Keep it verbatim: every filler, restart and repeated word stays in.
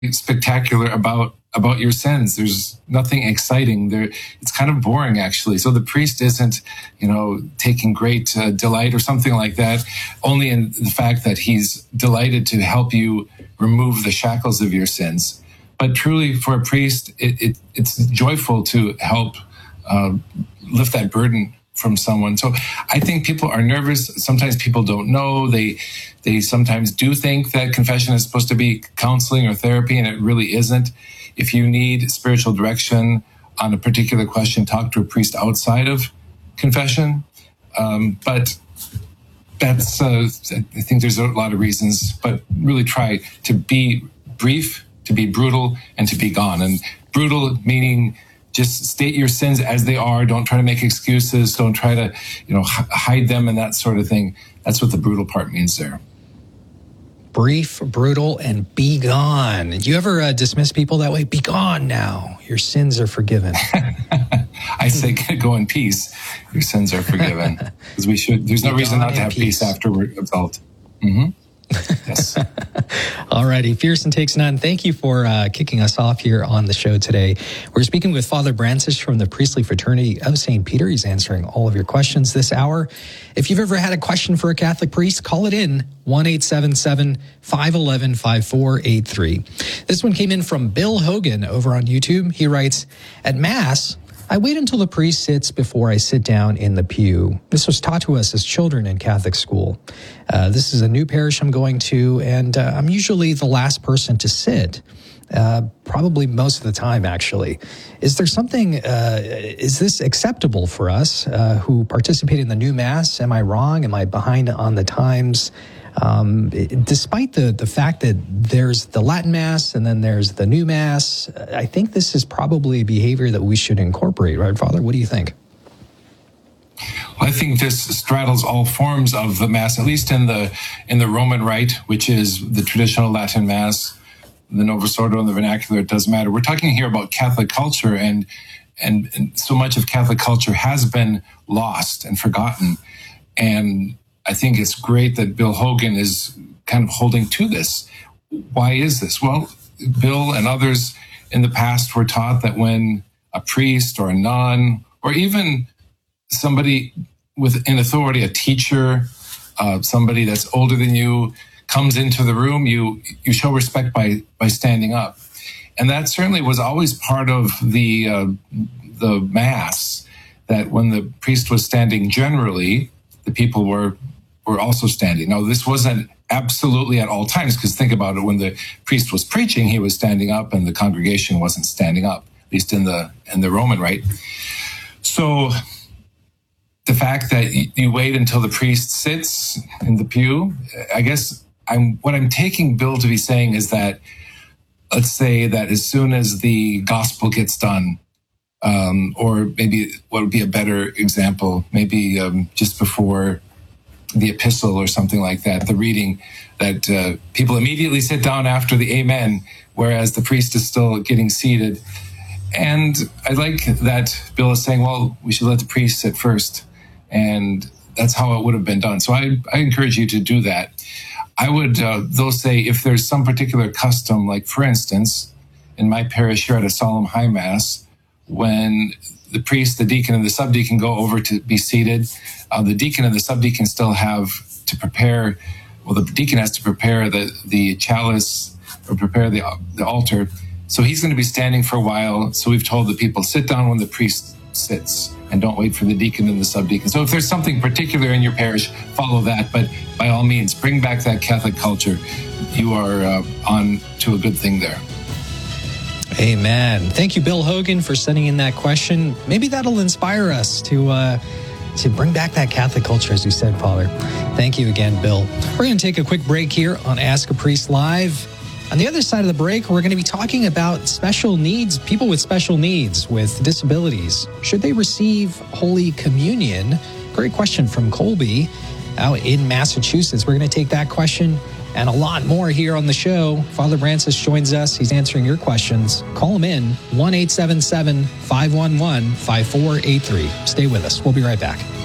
spectacular about about your sins. There's nothing exciting there. It's kind of boring, actually. So the priest isn't, you know, taking great uh, delight or something like that, only in the fact that he's delighted to help you remove the shackles of your sins. But truly, for a priest, it, it, it's joyful to help uh, lift that burden from someone. So I think people are nervous. Sometimes people don't know. They they sometimes do think that confession is supposed to be counseling or therapy, and it really isn't. If you need spiritual direction on a particular question, talk to a priest outside of confession. Um, but that's, uh, I think there's a lot of reasons, but really try to be brief, to be brutal, and to be gone. And brutal meaning just state your sins as they are. Don't try to make excuses. Don't try to, you know, h- hide them and that sort of thing. That's what the brutal part means there. Brief, brutal, and be gone. Do you ever uh, dismiss people that way? Be gone now. Your sins are forgiven. I say go in peace. Your sins are forgiven. Because we should. There's no reason not to have peace, peace after we're absolved. Mm-hmm. Yes. All righty. Pearson Takes None. Thank you for uh, kicking us off here on the show today. We're speaking with Father Brancis from the Priestly Fraternity of Saint Peter. He's answering all of your questions this hour. If you've ever had a question for a Catholic priest, call it in, one eight seven seven, five one one, five four eight three. This one came in from Bill Hogan over on YouTube. He writes, at Mass, I wait until the priest sits before I sit down in the pew. This was taught to us as children in Catholic school. Uh, this is a new parish I'm going to, and uh, I'm usually the last person to sit, uh, probably most of the time, actually. Is there something, uh, is this acceptable for us uh, who participate in the new Mass? Am I wrong? Am I behind on the times? Um, despite the, the fact that there's the Latin Mass and then there's the new Mass, I think this is probably a behavior that we should incorporate, right, Father? What do you think? Well, I think this straddles all forms of the Mass, at least in the in the Roman Rite, which is the traditional Latin Mass, the Novus Ordo and the vernacular. It doesn't matter. We're talking here about Catholic culture, and, and and so much of Catholic culture has been lost and forgotten. And I think it's great that Bill Hogan is kind of holding to this. Why is this? Well, Bill and others in the past were taught that when a priest or a nun, or even somebody with in authority, a teacher, uh, somebody that's older than you, comes into the room, you you show respect by by standing up. And that certainly was always part of the uh, the Mass, that when the priest was standing generally, the people were were also standing. Now, this wasn't absolutely at all times, because think about it, when the priest was preaching, he was standing up and the congregation wasn't standing up, at least in the in the Roman Rite. So the fact that you wait until the priest sits in the pew, I guess I'm what I'm taking Bill to be saying is that, let's say that as soon as the gospel gets done, um, or maybe what would be a better example, maybe um, just before the epistle or something like that, the reading, that uh, people immediately sit down after the amen, whereas the priest is still getting seated. And I like that Bill is saying, well, we should let the priest sit first. And that's how it would have been done. So I, I encourage you to do that. I would, uh, though, say if there's some particular custom, like for instance, in my parish here at a solemn high Mass, when the priest, the deacon, and the subdeacon go over to be seated, uh, the deacon and the subdeacon still have to prepare, well, the deacon has to prepare the, the chalice or prepare the, the altar. So he's going to be standing for a while. So we've told the people, sit down when the priest sits and don't wait for the deacon and the subdeacon. So if there's something particular in your parish, follow that. But by all means, bring back that Catholic culture. You are uh, on to a good thing there. Amen. Thank you, Bill Hogan, for sending in that question. Maybe that'll inspire us to uh, to bring back that Catholic culture, as you said, Father. Thank you again, Bill. We're going to take a quick break here on Ask a Priest Live. On the other side of the break, we're going to be talking about special needs, people with special needs, with disabilities. Should they receive Holy Communion? Great question from Colby out in Massachusetts. We're going to take that question and a lot more here on the show. Father Brancis joins us. He's answering your questions. Call him in, one eight seven seven, five one one, five four eight three. Stay with us. We'll be right back.